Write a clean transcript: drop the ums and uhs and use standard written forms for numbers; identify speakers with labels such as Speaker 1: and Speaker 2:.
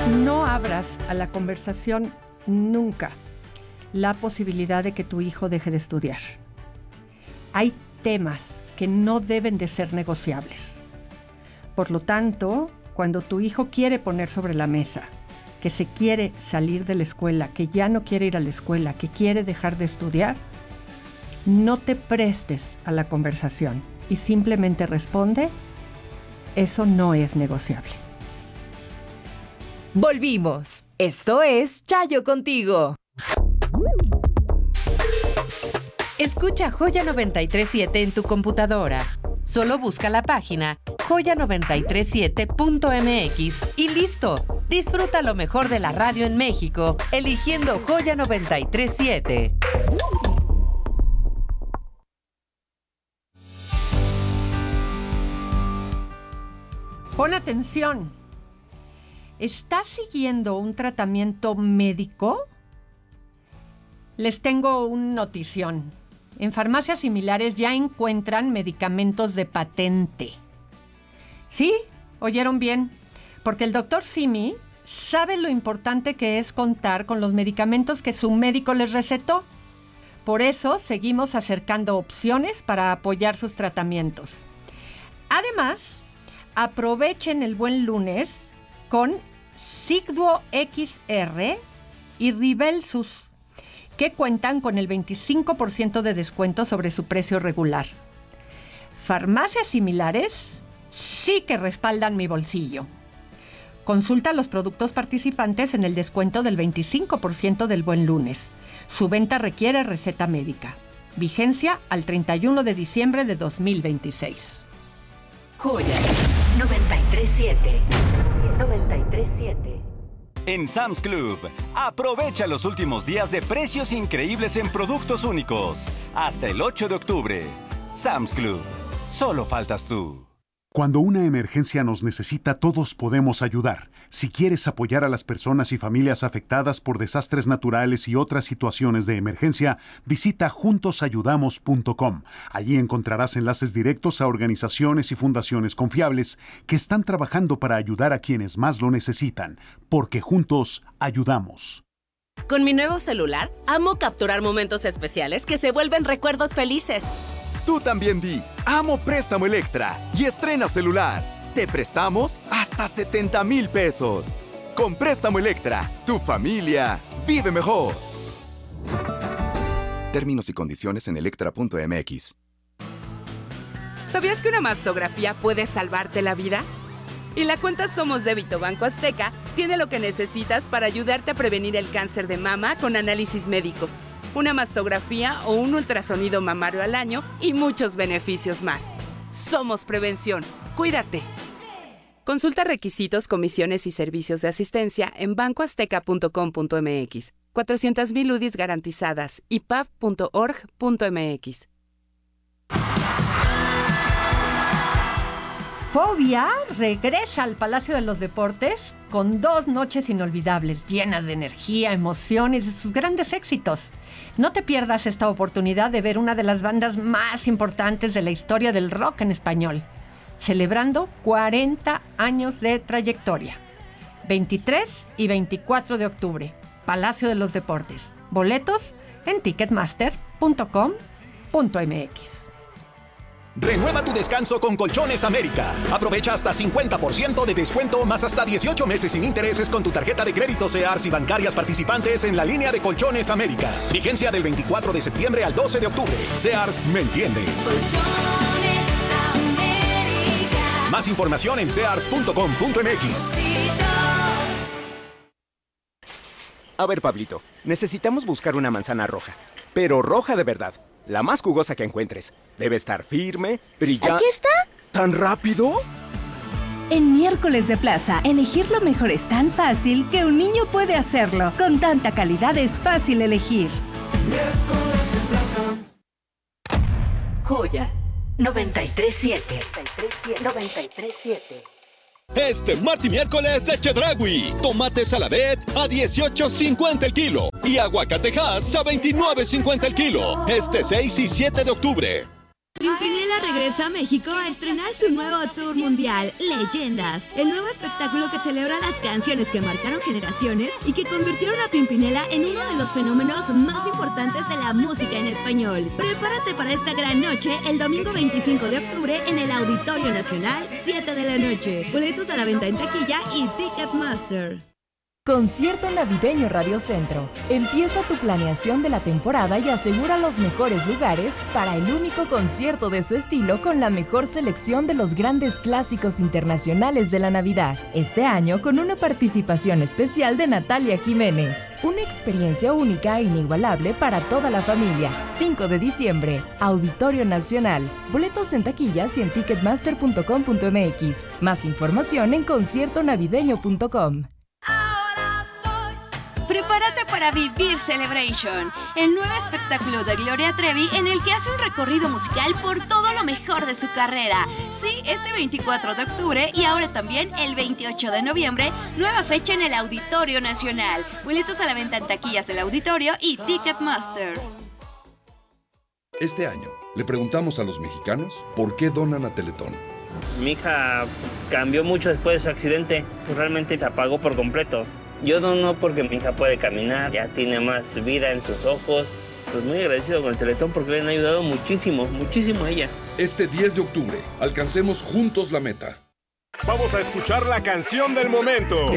Speaker 1: No abras a la conversación nunca la posibilidad de que tu hijo deje de estudiar. Hay temas que no deben de ser negociables. Por lo tanto, cuando tu hijo quiere poner sobre la mesa que se quiere salir de la escuela, que ya no quiere ir a la escuela, que quiere dejar de estudiar, no te prestes a la conversación y simplemente responde: eso no es negociable.
Speaker 2: Volvimos. Esto es Chayo Contigo. Escucha Joya 937 en tu computadora. Solo busca la página joya937.mx y listo. Disfruta lo mejor de la radio en México, eligiendo Joya 937.
Speaker 1: Pon atención. ¿Estás siguiendo un tratamiento médico? Les tengo una notición. En farmacias similares ya encuentran medicamentos de patente. Sí, oyeron bien, porque el doctor Simi sabe lo importante que es contar con los medicamentos que su médico les recetó. Por eso seguimos acercando opciones para apoyar sus tratamientos. Además, aprovechen el buen lunes con Sigduo XR y Ribelsus, que cuentan con el 25% de descuento sobre su precio regular. Farmacias similares sí que respaldan mi bolsillo. Consulta los productos participantes en el descuento del 25% del buen lunes. Su venta requiere receta médica. Vigencia al 31 de diciembre de 2026.
Speaker 3: Joya 937. 937.
Speaker 4: En Sam's Club, aprovecha los últimos días de precios increíbles en productos únicos. Hasta el 8 de octubre. Sam's Club. Solo faltas tú.
Speaker 5: Cuando una emergencia nos necesita, todos podemos ayudar. Si quieres apoyar a las personas y familias afectadas por desastres naturales y otras situaciones de emergencia, visita juntosayudamos.com. Allí encontrarás enlaces directos a organizaciones y fundaciones confiables que están trabajando para ayudar a quienes más lo necesitan, porque juntos ayudamos.
Speaker 6: Con mi nuevo celular, amo capturar momentos especiales que se vuelven recuerdos felices.
Speaker 7: Tú también di, amo Préstamo Electra y estrena celular. Te prestamos hasta 70,000 pesos. Con Préstamo Electra, tu familia vive mejor. Términos y condiciones en electra.mx.
Speaker 8: ¿Sabías que una mastografía puede salvarte la vida? Y la cuenta Somos Débito Banco Azteca tiene lo que necesitas para ayudarte a prevenir el cáncer de mama con análisis médicos, una mastografía o un ultrasonido mamario al año y muchos beneficios más. Somos Prevención. Cuídate. Consulta requisitos, comisiones y servicios de asistencia en bancoazteca.com.mx. 400,000 UDIs garantizadas. ipap.org.mx.
Speaker 1: Fobia regresa al Palacio de los Deportes con 2 noches inolvidables, llenas de energía, emoción y de sus grandes éxitos. No te pierdas esta oportunidad de ver una de las bandas más importantes de la historia del rock en español, celebrando 40 años de trayectoria. 23 y 24 de octubre, Palacio de los Deportes. Boletos en ticketmaster.com.mx.
Speaker 9: Renueva tu descanso con Colchones América. Aprovecha hasta 50% de descuento más hasta 18 meses sin intereses con tu tarjeta de crédito Sears y bancarias participantes en la línea de Colchones América. Vigencia del 24 de septiembre al 12 de octubre. Sears me entiende.
Speaker 3: Colchones América.
Speaker 9: Más información en sears.com.mx.
Speaker 10: A ver, Pablito, necesitamos buscar una manzana roja, pero roja de verdad. La más jugosa que encuentres. Debe estar firme, brillante.
Speaker 11: ¿Aquí está?
Speaker 10: ¿Tan rápido?
Speaker 11: En Miércoles de Plaza, elegir lo mejor es tan fácil que un niño puede hacerlo. Con tanta calidad es fácil elegir.
Speaker 3: Miércoles de Plaza. Joya 937. 937.
Speaker 12: Este martes y miércoles de Chedraui. Tomate Saladet a $18.50 el kilo. Y aguacatejas a $29.50 el kilo. Este 6 y 7 de octubre.
Speaker 13: Pimpinela regresa a México a estrenar su nuevo tour mundial, Leyendas, el nuevo espectáculo que celebra las canciones que marcaron generaciones y que convirtieron a Pimpinela en uno de los fenómenos más importantes de la música en español. Prepárate para esta gran noche el domingo 25 de octubre en el Auditorio Nacional, 7 de la noche. Boletos a la venta en taquilla y Ticketmaster.
Speaker 14: Concierto Navideño Radio Centro. Empieza tu planeación de la temporada y asegura los mejores lugares para el único concierto de su estilo con la mejor selección de los grandes clásicos internacionales de la Navidad. Este año con una participación especial de Natalia Jiménez. Una experiencia única e inigualable para toda la familia. 5 de diciembre, Auditorio Nacional. Boletos en taquillas y en ticketmaster.com.mx. Más información en conciertonavideño.com.
Speaker 13: Prepárate para vivir Celebration, el nuevo espectáculo de Gloria Trevi en el que hace un recorrido musical por todo lo mejor de su carrera. Sí, este 24 de octubre y ahora también el 28 de noviembre, nueva fecha en el Auditorio Nacional. Boletos a la venta en taquillas del Auditorio y Ticketmaster.
Speaker 15: Este año, le preguntamos a los mexicanos por qué donan a Teletón.
Speaker 16: Mi hija cambió mucho después de su accidente, realmente se apagó por completo. Yo dono porque mi hija puede caminar, ya tiene más vida en sus ojos. Pues muy agradecido con el Teletón porque le han ayudado muchísimo, muchísimo a ella.
Speaker 15: Este 10 de octubre, alcancemos juntos la meta.
Speaker 17: Vamos a escuchar la canción del momento.